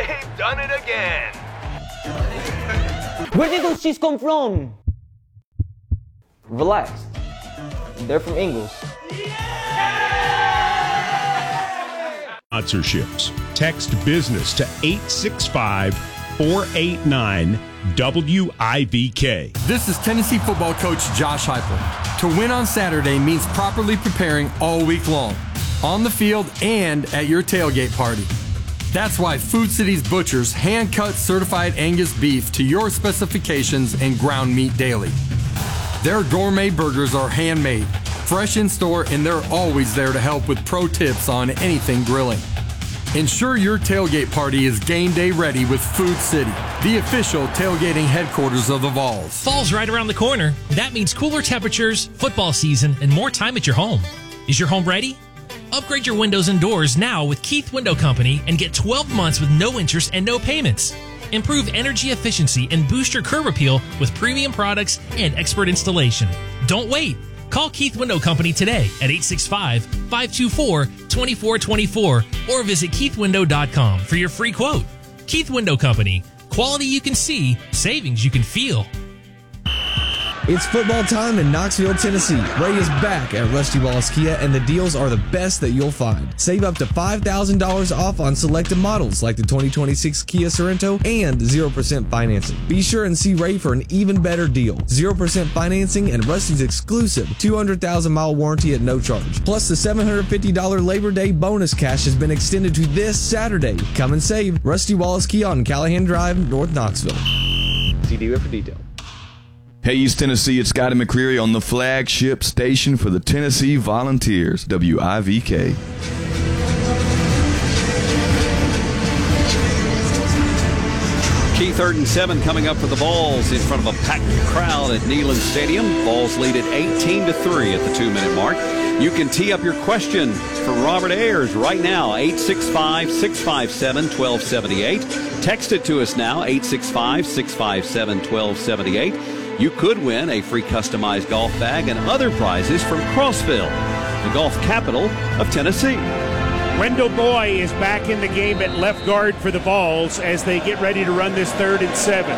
They've done it again. Where did those cheese come from? Relax. They're from Ingles. Sponsorships. Text business to 865-489-WIVK. This is Tennessee football coach Josh Heupel. To win on Saturday means properly preparing all week long, on the field and at your tailgate party. That's why Food City's Butchers hand-cut certified Angus beef to your specifications and ground meat daily. Their gourmet burgers are handmade, fresh in store, and they're always there to help with pro tips on anything grilling. Ensure your tailgate party is game day ready with Food City, the official tailgating headquarters of the Vols. Fall's right around the corner. That means cooler temperatures, football season, and more time at your home. Is your home ready? Upgrade your windows and doors now with Keith Window Company and get 12 months with no interest and no payments. Improve energy efficiency and boost your curb appeal with premium products and expert installation. Don't wait. Call Keith Window Company today at 865-524-2424 or visit keithwindow.com for your free quote. Keith Window Company. Quality you can see, savings you can feel. It's football time in Knoxville, Tennessee. Ray is back at Rusty Wallace Kia, and the deals are the best that you'll find. Save up to $5,000 off on selected models like the 2026 Kia Sorento and 0% financing. Be sure and see Ray for an even better deal. 0% financing and Rusty's exclusive 200,000-mile warranty at no charge. Plus, the $750 Labor Day bonus cash has been extended to this Saturday. Come and save. Rusty Wallace Kia on Callahan Drive, North Knoxville. See dealer for detail. Hey, East Tennessee, it's Scotty McCreery on the flagship station for the Tennessee Volunteers, WIVK. Key 3rd and 7 coming up for the Vols in front of a packed crowd at Neyland Stadium. Vols lead at 18-3 at the 2-minute mark. You can tee up your question for Robert Ayers right now, 865-657-1278. Text it to us now, 865-657-1278. You could win a free customized golf bag and other prizes from Crossville, the golf capital of Tennessee. Wendell Boy is back in the game at left guard for the Vols as they get ready to run this 3rd and 7.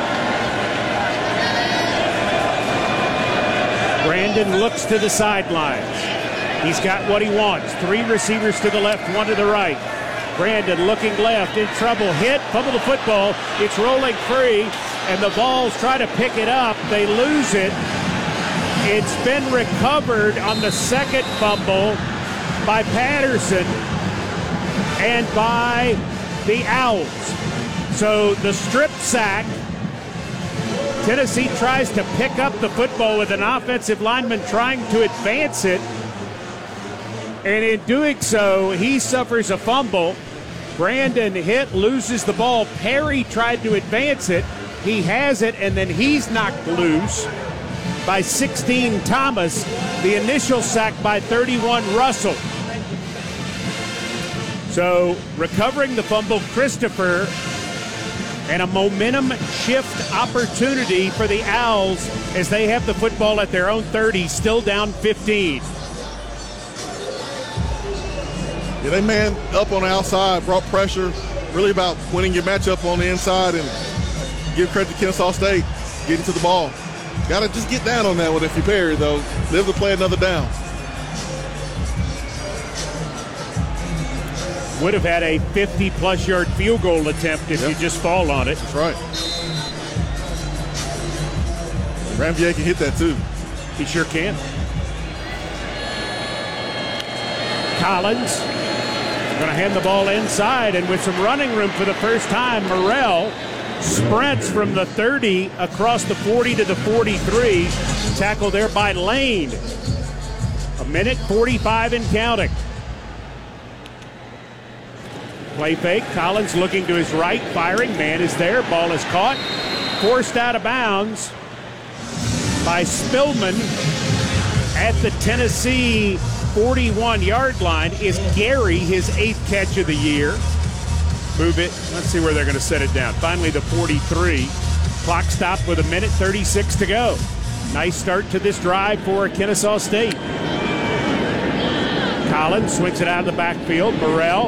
Brandon looks to the sidelines. He's got what he wants. 3 receivers to the left, 1 to the right. Brandon looking left, in trouble, hit, fumble the football. It's rolling free, and the Vols try to pick it up. They lose it. It's been recovered on the second fumble by Patterson and by the Owls. So the strip sack, Tennessee tries to pick up the football with an offensive lineman trying to advance it. And in doing so, he suffers a fumble. Brandon hit, loses the ball. Perry tried to advance it. He has it, and then he's knocked loose by 16 Thomas. The initial sack by 31 Russell. So recovering the fumble, Christopher, and a momentum shift opportunity for the Owls as they have the football at their own 30, still down 15. Yeah, they man up on the outside, brought pressure, really about winning your matchup on the inside, and give credit to Kennesaw State getting to the ball. Got to just get down on that one if you parry, though. Live to play another down. Would have had a 50-plus yard field goal attempt if you just fall on it. That's right. Ramvier can hit that, too. He sure can. Collins going to hand the ball inside, and with some running room for the first time, Morrell sprints from the 30 across the 40 to the 43. Tackle there by Lane. 1:45 and counting. Play fake. Collins looking to his right. Firing. Man is there. Ball is caught. Forced out of bounds by Spillman at the Tennessee 41-yard line. Is Gary his 8th catch of the year? Move it. Let's see where they're going to set it down. Finally, the 43. Clock stopped with 1:36 to go. Nice start to this drive for Kennesaw State. Collins swings it out of the backfield. Morrell